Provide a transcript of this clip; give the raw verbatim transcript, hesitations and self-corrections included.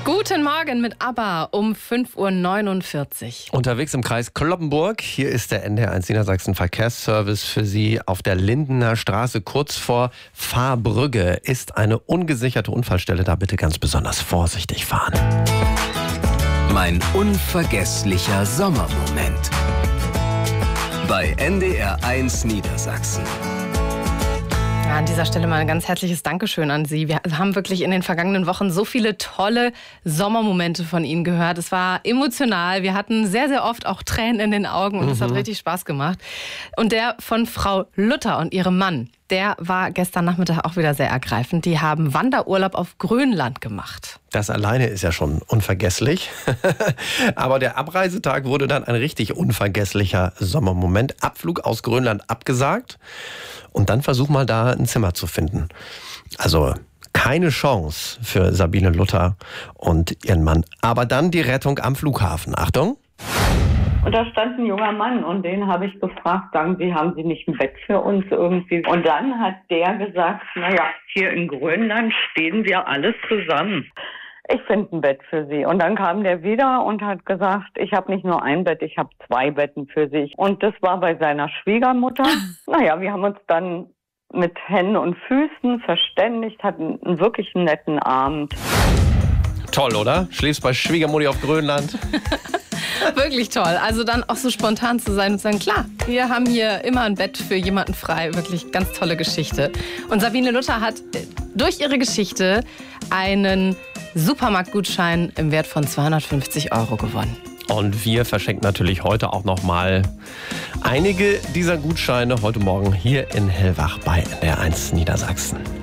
Guten Morgen mit ABBA um fünf Uhr neunundvierzig. Unterwegs im Kreis Cloppenburg. Hier ist der N D R eins Niedersachsen Verkehrsservice für Sie. Auf der Lindener Straße kurz vor Fahrbrügge ist eine ungesicherte Unfallstelle. Da bitte ganz besonders vorsichtig fahren. Mein unvergesslicher Sommermoment. Bei N D R eins Niedersachsen. Ja, an dieser Stelle mal ein ganz herzliches Dankeschön an Sie. Wir haben wirklich in den vergangenen Wochen so viele tolle Sommermomente von Ihnen gehört. Es war emotional. Wir hatten sehr, sehr oft auch Tränen in den Augen und es mhm. hat richtig Spaß gemacht. Und der von Frau Luther und ihrem Mann, der war gestern Nachmittag auch wieder sehr ergreifend. Die haben Wanderurlaub auf Grönland gemacht. Das alleine ist ja schon unvergesslich. Aber der Abreisetag wurde dann ein richtig unvergesslicher Sommermoment. Abflug aus Grönland abgesagt. Und dann versuch mal da ein Zimmer zu finden. Also keine Chance für Sabine Luther und ihren Mann. Aber dann die Rettung am Flughafen. Achtung! Und da stand ein junger Mann und den habe ich gefragt, sagen Sie, haben Sie nicht ein Bett für uns irgendwie? Und dann hat der gesagt, naja, hier in Grönland stehen wir alles zusammen. Ich finde ein Bett für Sie. Und dann kam der wieder und hat gesagt, ich habe nicht nur ein Bett, ich habe zwei Betten für Sie. Und das war bei seiner Schwiegermutter. Naja, wir haben uns dann mit Händen und Füßen verständigt, hatten einen wirklich netten Abend. Toll, oder? Schläfst bei Schwiegermutti auf Grönland. Wirklich toll. Also dann auch so spontan zu sein und zu sagen, klar, wir haben hier immer ein Bett für jemanden frei. Wirklich ganz tolle Geschichte. Und Sabine Luther hat durch ihre Geschichte einen Supermarktgutschein im Wert von zweihundertfünfzig Euro gewonnen. Und wir verschenken natürlich heute auch noch mal einige dieser Gutscheine heute Morgen hier in Hellwach bei N D R eins Niedersachsen.